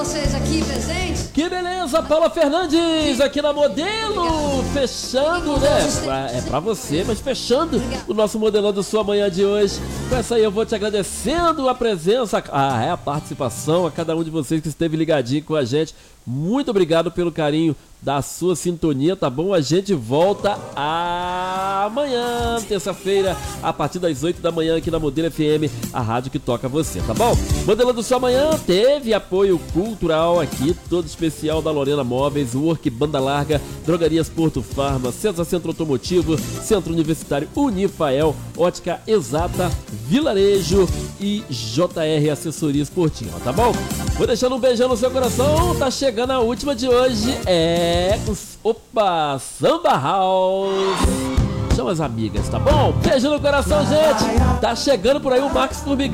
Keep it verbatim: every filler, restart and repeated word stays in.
vocês aqui presentes. Que beleza, Paula Fernandes, aqui na Modelo, fechando, né? É pra você, mas fechando o nosso Modelando Sua Manhã de hoje. Com essa aí eu vou te agradecendo a presença, a, é, a participação, a cada um de vocês que esteve ligadinho com a gente. Muito obrigado pelo carinho da sua sintonia, tá bom? A gente volta amanhã, terça-feira, a partir das oito da manhã aqui na Modelo F M, a rádio que toca você, tá bom? Modelando Sua Manhã teve apoio cultural aqui, todo especial da Lorena Móveis, Work Banda Larga, Drogarias Porto Farma, César Centro Automotivo, Centro Universitário Unifael, Ótica Exata, Vilarejo e J R Assessoria Esportiva, tá bom? Vou deixando um beijão no seu coração, tá chegando a última de hoje, é... Opa, Samba House. São as amigas, tá bom? Beijo no coração, gente. Tá chegando por aí o Max Formigão.